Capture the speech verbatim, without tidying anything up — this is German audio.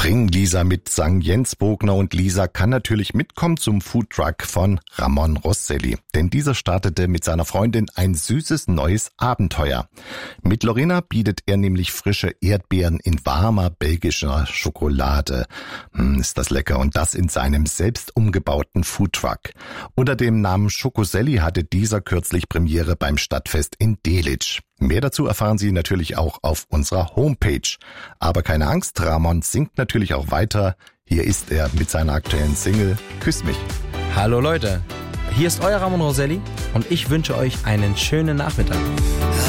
Bring Lisa mit, sang Jens Bogner, und Lisa kann natürlich mitkommen zum Foodtruck von Ramon Rosselli. Denn dieser startete mit seiner Freundin ein süßes neues Abenteuer. Mit Lorena bietet er nämlich frische Erdbeeren in warmer belgischer Schokolade. Hm, ist das lecker. Und das in seinem selbst umgebauten Foodtruck. Unter dem Namen Schokoselli hatte dieser kürzlich Premiere beim Stadtfest in Delitzsch. Mehr dazu erfahren Sie natürlich auch auf unserer Homepage. Aber keine Angst, Ramon singt natürlich auch weiter. Hier ist er mit seiner aktuellen Single Küss mich. Hallo Leute, hier ist euer Ramon Rosselli und ich wünsche euch einen schönen Nachmittag.